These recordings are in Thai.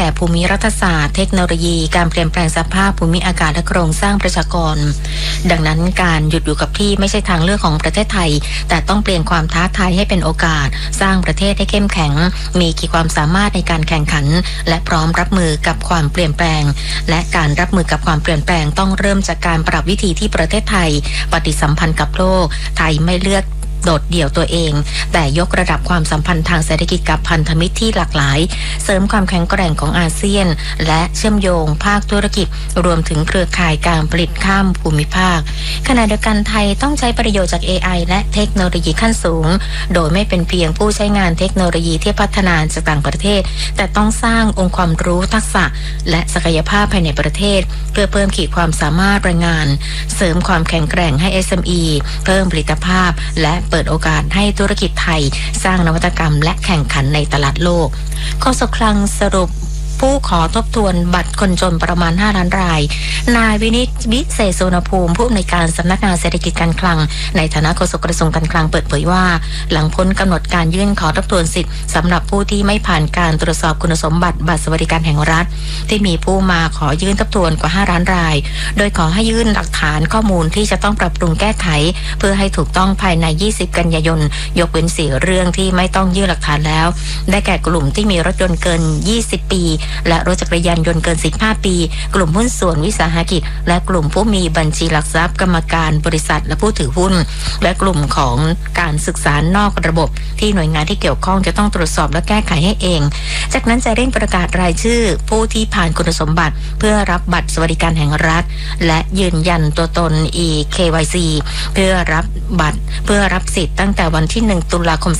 ภูมิรัฐศาสตร์เทคโนโลยีการเปลี่ยนแปลงสภาพภูมิอากาศและโครงสร้างประชากรดังนั้นการหยุดอยู่กับที่ไม่ใช่ทางเลือกของประเทศไทยแต่ต้องเปลี่ยนความท้าทายให้เป็นโอกาสสร้างประเทศให้เข้มแข็งมีขีดความสามารถในการแข่งขันและพร้อมรับมือกับความเปลี่ยนแปลงและการรับมือกับความเปลี่ยนแปลงต้องเริ่มจากการปรับวิธีที่ประเทศไทยปฏิสัมพันธ์กับโลกไทยไม่เลือกโดดเดี่ยวตัวเองแต่ยกระดับความสัมพันธ์ทางเศรษฐกิจกับพันธมิตรที่หลากหลายเสริมความแข็งแกร่งของอาเซียนและเชื่อมโยงภาคธุรกิจรวมถึงเครือข่ายการผลิตข้ามภูมิภาคขณะเดียวกันไทยต้องใช้ประโยชน์จาก AI และเทคโนโลยีขั้นสูงโดยไม่เป็นเพียงผู้ใช้งานเทคโนโลยีที่พัฒนาจากต่างประเทศแต่ต้องสร้างองค์ความรู้ทักษะและศักยภาพภายในประเทศเพื่อเพิ่มขีดความสามารถแรงงานเสริมความแข็งแกร่งให้ SME เพิ่มผลิตภาพและเปิดโอกาสให้ธุรกิจไทยสร้างนวัตกรรมและแข่งขันในตลาดโลกโฆษกคลังสรุปผู้ขอทบทวนบัตรคนจนประมาณ5ล้านรายนายวินิจวิเศษสุวรรณภูมิผู้อำนวยการสำนักงานเศรษฐกิจการคลังในฐานะโฆษกกระทรวงการคลังเปิดเผยว่าหลังพ้นกำหนดการยื่นขอทบทวนสิทธิ์สำหรับผู้ที่ไม่ผ่านการตรวจสอบคุณสมบัติบัตรสวัสดิการแห่งรัฐที่มีผู้มาขอยื่นทบทวนกว่า5ล้านรายโดยขอให้ยื่นหลักฐานข้อมูลที่จะต้องปรับปรุงแก้ไขเพื่อให้ถูกต้องภายใน20กันยายนยกเว้น4เรื่องที่ไม่ต้องยื่นหลักฐานแล้วได้แก่กลุ่มที่มีรถยนต์เกิน20ปีและรถจักรยานยนต์เกิน15ปีกลุ่มหุ้นส่วนวิสาหกิจและกลุ่มผู้มีบัญชีหลักทรัพย์กรรมการบริษัทและผู้ถือหุ้นและกลุ่มของการศึกษานอกระบบที่หน่วยงานที่เกี่ยวข้องจะต้องตรวจสอบและแก้ไขให้เองจากนั้นจะเร่งประกาศรายชื่อผู้ที่ผ่านคุณสมบัติเพื่อรับบัตรสวัสดิการแห่งรัฐและยืนยันตัวตน eKYC เพื่อรับบัตรเพื่อรับสิทธิ์ตั้งแต่วันที่1ตุลาคม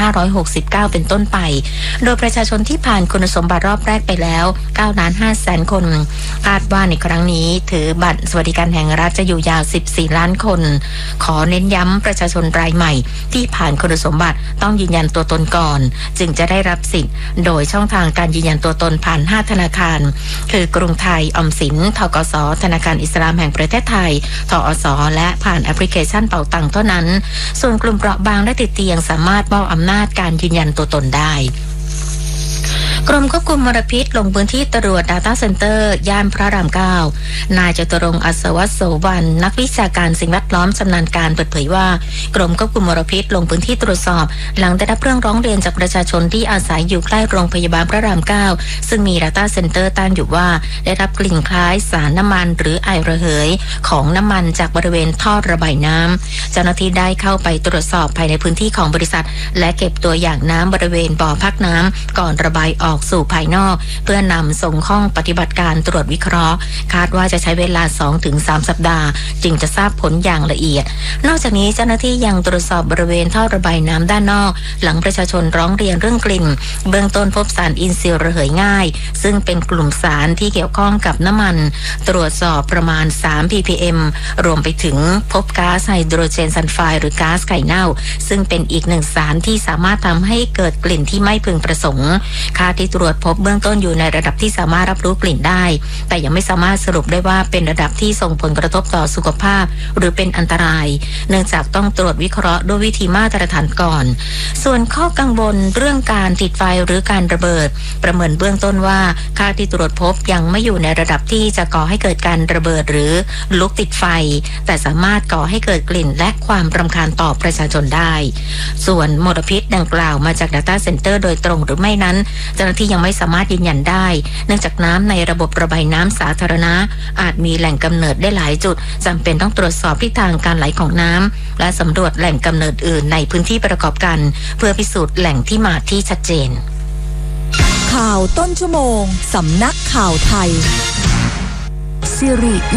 2569เป็นต้นไปโดยประชาชนที่ผ่านคุณสมบัติรอบแรกไปแล้ว9,500,000 คนคาดว่าในครั้งนี้ถือบัตรสวัสดิการแห่งรัฐจะอยู่ยาว14ล้านคนขอเน้นย้ำประชาชนรายใหม่ที่ผ่านคุณสมบัติต้องยืนยันตัวตนก่อนจึงจะได้รับสิทธิ์โดยช่องทางการยืนยันตัวตนผ่าน5ธนาคารคือกรุงไทยออมสินธกสธนาคารอิสลามแห่งประเทศไทยธอสและผ่านแอปพลิเคชันเป๋าตังค์เท่านั้นส่วนกลุ่มเปราะบางและติดเตียงสามารถมอบอำนาจการยืนยันตัวตนได้กรมควบคุมมลพิษลงพื้นที่ตรวจ Data Center ย่านพระราม 9 นายจตุรงค์ อัศวโสวรรณนักวิชาการสิ่งแวดล้อมชำนาญการเปิดเผยว่ากรมควบคุมมลพิษลงพื้นที่ตรวจสอบหลังได้รับเรื่องร้องเรียนจากประชาชนที่อาศัยอยู่ใกล้โรงพยาบาลพระราม 9 ซึ่งมี Data Center ตั้งอยู่ว่าได้รับกลิ่นคล้ายสารน้ำมันหรือไอระเหยของน้ำมันจากบริเวณท่อระบายน้ำเจ้าหน้าที่ได้เข้าไปตรวจสอบภายในพื้นที่ของบริษัทและเก็บตัวอย่างน้ำบริเวณบ่อพักน้ำก่อนระบายออกสู่ภายนอกเพื่อนำส่งห้องปฏิบัติการตรวจวิเคราะห์คาดว่าจะใช้เวลา 2-3 สัปดาห์จึงจะทราบผลอย่างละเอียดนอกจากนี้เจ้าหน้าที่ยังตรวจสอบบริเวณท่อระบายน้ำด้านนอกหลังประชาชนร้องเรียนเรื่องกลิ่นเบื้องต้นพบสารอินทรีย์ระเหยง่ายซึ่งเป็นกลุ่มสารที่เกี่ยวข้องกับน้ำมันตรวจสอบประมาณ3 ppm รวมไปถึงพบก๊าซไฮโดรเจนซัลไฟด์หรือก๊าซไข่เน่าซึ่งเป็นอีกหนึ่งสารที่สามารถทำให้เกิดกลิ่นที่ไม่พึงประสงค์ค่าที่ตรวจพบเบื้องต้นอยู่ในระดับที่สามารถรับรู้กลิ่นได้แต่ยังไม่สามารถสรุปได้ว่าเป็นระดับที่ส่งผลกระทบต่อสุขภาพหรือเป็นอันตรายเนื่องจากต้องตรวจวิเคราะห์ด้วยวิธีมาตรฐานก่อนส่วนข้อกังวลเรื่องการติดไฟหรือการระเบิดประเมินเบื้องต้นว่าค่าที่ตรวจพบยังไม่อยู่ในระดับที่จะก่อให้เกิดการระเบิดหรือลุกติดไฟแต่สามารถก่อให้เกิดกลิ่นและความรำคาญต่อประชาชนได้ส่วนมลพิษดังกล่าวมาจาก Data Center โดยตรงหรือไม่นั้นเจ้าหน้าที่ยังไม่สามารถยืนยันได้เนื่องจากน้ำในระบบระบายน้ำสาธารณะอาจมีแหล่งกำเนิดได้หลายจุดจำเป็นต้องตรวจสอบทิศทางการไหลของน้ำและสำรวจแหล่งกำเนิดอื่นในพื้นที่ประกอบกันเพื่อพิสูจน์แหล่งที่มาที่ชัดเจนข่าวต้นชั่วโมงสำนักข่าวไทยสิริ